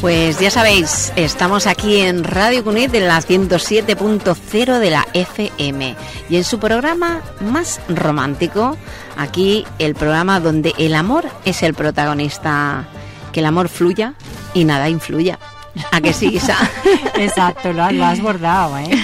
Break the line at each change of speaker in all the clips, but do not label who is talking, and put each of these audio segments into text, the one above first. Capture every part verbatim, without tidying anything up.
Pues ya sabéis, estamos aquí en Radio Cunit en la ciento siete punto cero de la F M y en su programa más romántico, aquí el programa donde el amor es el protagonista, que el amor fluya y nada influya. ¿A que sí, Isa?
Exacto, lo, lo has bordado, ¿eh?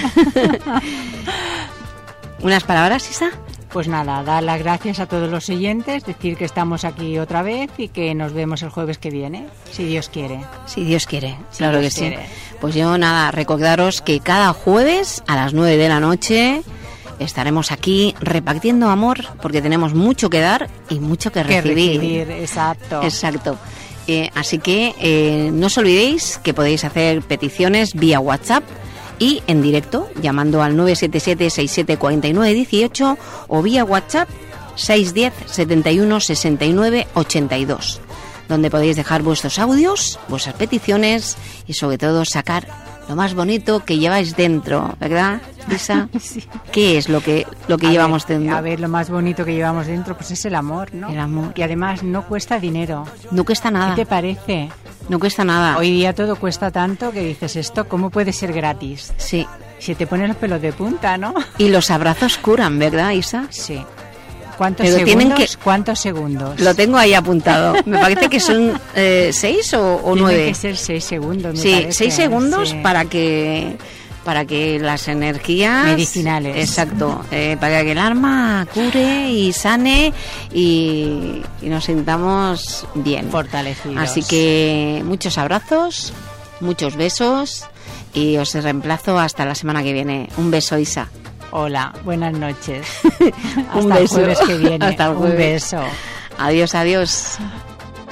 ¿Unas palabras, Isa?
Pues nada, dar las gracias a todos los oyentes, decir que estamos aquí otra vez y que nos vemos el jueves que viene, si Dios quiere.
Si Dios quiere,
si
claro
Dios
que
quiere.
sí. Pues yo nada, recordaros que cada jueves a las nueve de la noche estaremos aquí repartiendo amor, porque tenemos mucho que dar y mucho que recibir.
Que recibir, exacto.
Exacto. Eh, así que eh, no os olvidéis que podéis hacer peticiones vía WhatsApp y en directo llamando al nueve siete siete, seis siete cuatro nueve uno ocho o vía WhatsApp seis uno cero, setenta y uno, sesenta y nueve, ochenta y dos, donde podéis dejar vuestros audios, vuestras peticiones y sobre todo sacar lo más bonito que lleváis dentro, ¿verdad, Lisa?
Sí.
¿Qué es lo que lo que
a
llevamos
ver,
dentro?
A ver, lo más bonito que llevamos dentro pues es el amor, ¿no?
El amor.
Y además no cuesta dinero.
No cuesta nada.
¿Qué te parece?
No cuesta nada.
Hoy día todo cuesta tanto que dices, ¿esto cómo puede ser gratis?
Sí.
Si te pones los pelos de punta, ¿no?
Y los abrazos curan, ¿verdad, Isa?
Sí. ¿Cuántos
Pero
segundos?
tienen que...
¿Cuántos segundos?
Lo tengo ahí apuntado. Me parece que son eh, seis o, o nueve.
Tienen que ser seis segundos, me
Sí,
parece.
seis segundos
Sí.
para que para que las energías
medicinales.
Exacto, eh, para que el alma cure y sane y, y nos sintamos bien,
fortalecidos.
Así que muchos abrazos, muchos besos y os reemplazo hasta la semana que viene. Un beso, Isa.
Hola, buenas noches.
Un
Hasta
beso.
el jueves que viene.
Hasta el jueves.
Un beso.
Adiós, adiós.